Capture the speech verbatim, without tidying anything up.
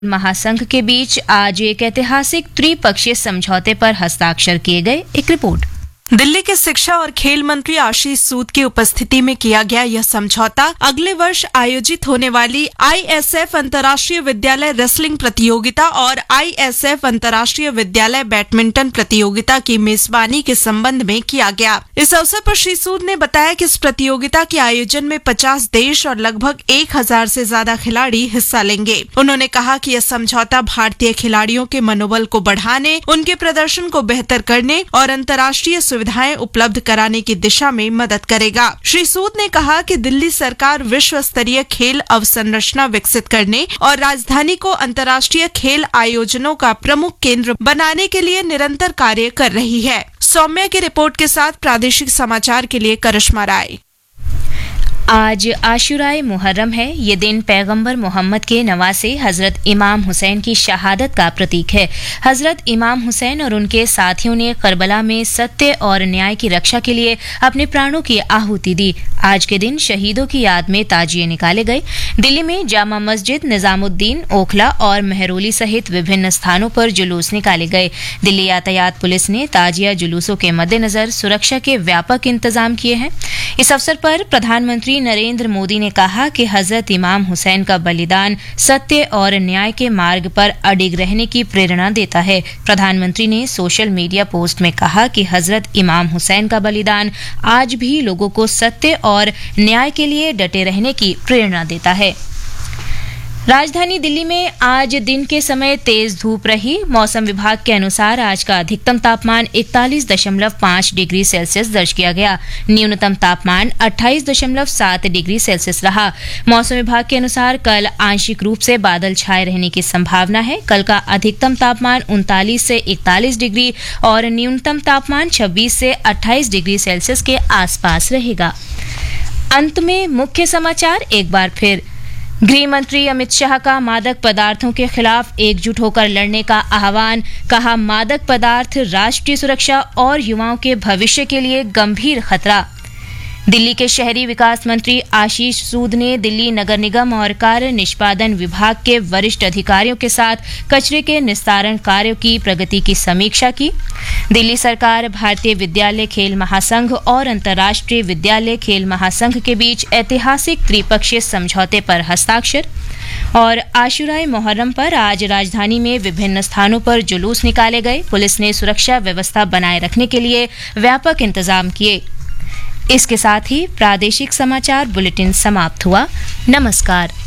महासंघ के बीच आज एक ऐतिहासिक त्रिपक्षीय समझौते पर हस्ताक्षर किए गए। एक रिपोर्ट। दिल्ली के शिक्षा और खेल मंत्री आशीष सूद की उपस्थिति में किया गया यह समझौता अगले वर्ष आयोजित होने वाली आईएसएफ अंतर्राष्ट्रीय विद्यालय रेसलिंग प्रतियोगिता और आईएसएफ अंतर्राष्ट्रीय विद्यालय बैडमिंटन प्रतियोगिता की मेजबानी के संबंध में किया गया। इस अवसर पर श्री सूद ने बताया कि इस प्रतियोगिता के आयोजन में पचास देश और लगभग एक हजार से ज्यादा खिलाड़ी हिस्सा लेंगे। उन्होंने कहा कि यह समझौता भारतीय खिलाड़ियों के मनोबल को बढ़ाने, उनके प्रदर्शन को बेहतर करने और अंतर्राष्ट्रीय सुविधाएं उपलब्ध कराने की दिशा में मदद करेगा। श्री सूद ने कहा कि दिल्ली सरकार विश्व स्तरीय खेल अवसंरचना विकसित करने और राजधानी को अंतर्राष्ट्रीय खेल आयोजनों का प्रमुख केंद्र बनाने के लिए निरंतर कार्य कर रही है। सौम्या की रिपोर्ट के साथ प्रादेशिक समाचार के लिए करिश्मा राय। आज आशुराए मुहर्रम है। ये दिन पैगंबर मोहम्मद के नवासे हजरत इमाम हुसैन की शहादत का प्रतीक है। हजरत इमाम हुसैन और उनके साथियों ने करबला में सत्य और न्याय की रक्षा के लिए अपने प्राणों की आहुति दी। आज के दिन शहीदों की याद में ताजिए निकाले गए। दिल्ली में जामा मस्जिद, निजामुद्दीन, ओखला और मेहरौली सहित विभिन्न स्थानों पर जुलूस निकाले गए। दिल्ली यातायात पुलिस ने ताजिया जुलूसों के मद्देनजर सुरक्षा के व्यापक इंतजाम किए हैं। इस अवसर पर प्रधानमंत्री नरेंद्र मोदी ने कहा कि हजरत इमाम हुसैन का बलिदान सत्य और न्याय के मार्ग पर अडिग रहने की प्रेरणा देता है। प्रधानमंत्री ने सोशल मीडिया पोस्ट में कहा कि हजरत इमाम हुसैन का बलिदान आज भी लोगों को सत्य और न्याय के लिए डटे रहने की प्रेरणा देता है। राजधानी दिल्ली में आज दिन के समय तेज धूप रही। मौसम विभाग के अनुसार आज का अधिकतम तापमान इकतालीस दशमलव पाँच डिग्री सेल्सियस दर्ज किया गया। न्यूनतम तापमान अट्ठाईस दशमलव सात डिग्री सेल्सियस रहा। मौसम विभाग के अनुसार कल आंशिक रूप से बादल छाए रहने की संभावना है। कल का अधिकतम तापमान उनतालीस से इकतालीस डिग्री और न्यूनतम तापमान छब्बीस से अट्ठाईस डिग्री सेल्सियस के आसपास रहेगा। अंत में मुख्य समाचार एक बार फिर। गृह मंत्री अमित शाह का मादक पदार्थों के खिलाफ एकजुट होकर लड़ने का आह्वान। कहा, मादक पदार्थ राष्ट्रीय सुरक्षा और युवाओं के भविष्य के लिए गंभीर खतरा। दिल्ली के शहरी विकास मंत्री आशीष सूद ने दिल्ली नगर निगम और कार्य निष्पादन विभाग के वरिष्ठ अधिकारियों के साथ कचरे के निस्तारण कार्यों की प्रगति की समीक्षा की। दिल्ली सरकार भारतीय विद्यालय खेल महासंघ और अंतर्राष्ट्रीय विद्यालय खेल महासंघ के बीच ऐतिहासिक त्रिपक्षीय समझौते पर हस्ताक्षर। और आशुराए मुहर्रम पर आज राजधानी में विभिन्न स्थानों पर जुलूस निकाले गए। पुलिस ने सुरक्षा व्यवस्था बनाए रखने के लिए व्यापक इंतजाम किए। इसके साथ ही प्रादेशिक समाचार बुलेटिन समाप्त हुआ। नमस्कार।